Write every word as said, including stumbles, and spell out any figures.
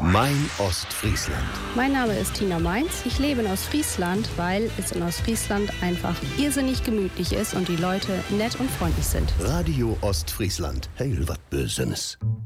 Mein Ostfriesland. Mein Name ist Tina Mainz. Ich lebe in Ostfriesland, weil es in Ostfriesland einfach irrsinnig gemütlich ist und die Leute nett und freundlich sind. Radio Ostfriesland. Heil wat Bösenes.